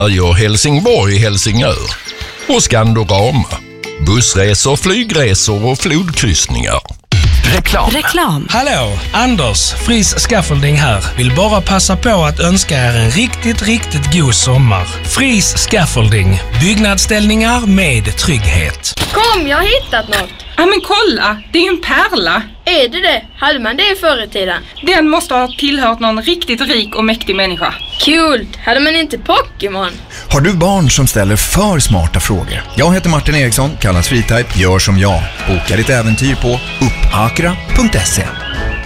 gör Helsingborg Helsingör och Skandorama. Bussresor, flygresor och flodkryssningar. Reklam. Hallå, Anders, Fris Scaffolding här. Vill bara passa på att önska er en riktigt god sommar. Fris Scaffolding, byggnadsställningar med trygghet. Kom, jag har hittat något. Ja men kolla, det är ju en pärla. Är det? Hade man det förr i tiden? Den måste ha tillhört någon riktigt rik och mäktig människa. Kul! Hade man inte Pokémon? Har du barn som ställer för smarta frågor? Jag heter Martin Eriksson, kallas Free Type. Gör som jag. Boka ditt äventyr på uppakra.se.